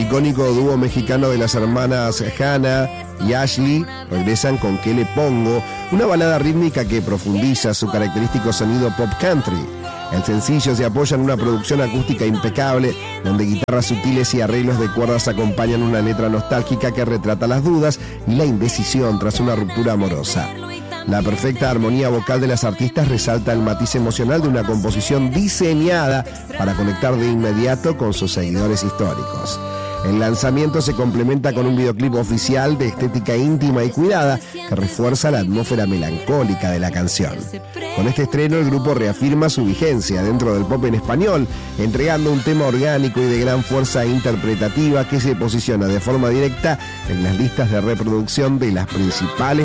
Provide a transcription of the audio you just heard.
icónico dúo mexicano de las hermanas Hannah y Ashley regresan con ¿Qué le pongo?, una balada rítmica que profundiza su característico sonido pop country. El sencillo se apoya en una producción acústica impecable, donde guitarras sutiles y arreglos de cuerdas acompañan una letra nostálgica que retrata las dudas y la indecisión tras una ruptura amorosa. La perfecta armonía vocal de las artistas resalta el matiz emocional de una composición diseñada para conectar de inmediato con sus seguidores históricos. El lanzamiento se complementa con un videoclip oficial de estética íntima y cuidada que refuerza la atmósfera melancólica de la canción. Con este estreno, el grupo reafirma su vigencia dentro del pop en español, entregando un tema orgánico y de gran fuerza interpretativa que se posiciona de forma directa en las listas de reproducción de las principales